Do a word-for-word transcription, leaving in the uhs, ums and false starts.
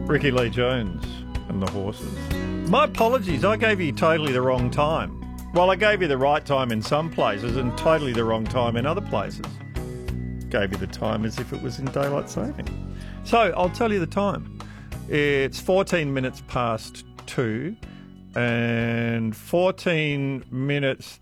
Ricky Lee Jones and the Horses. My apologies, I gave you totally the wrong time. Well, I gave you the right time in some places and totally the wrong time in other places. Gave you the time as if it was in daylight saving. So, I'll tell you the time. It's fourteen minutes past two and fourteen minutes